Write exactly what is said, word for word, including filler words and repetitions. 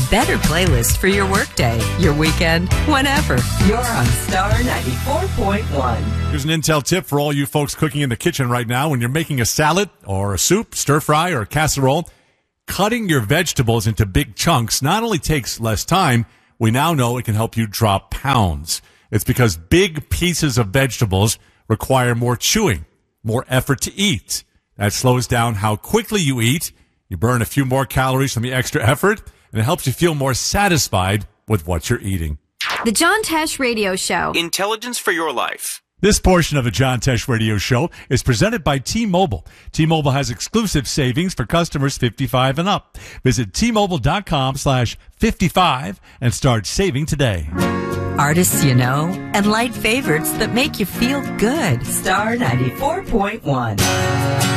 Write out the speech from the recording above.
better playlist for your workday, your weekend, whenever. You're on Star ninety-four point one. Here's an Intel tip for all you folks cooking in the kitchen right now. When you're making a salad or a soup, stir fry, or a casserole, cutting your vegetables into big chunks not only takes less time, we now know it can help you drop pounds. It's because big pieces of vegetables require more chewing, more effort to eat. That slows down how quickly you eat. You burn a few more calories from the extra effort, and it helps you feel more satisfied with what you're eating. The John Tesh Radio Show. Intelligence for your life. This portion of the John Tesh Radio Show is presented by T-Mobile. T-Mobile has exclusive savings for customers fifty-five and up. Visit T-Mobile.com slash 55 and start saving today. Artists you know and light favorites that make you feel good. Star ninety-four point one.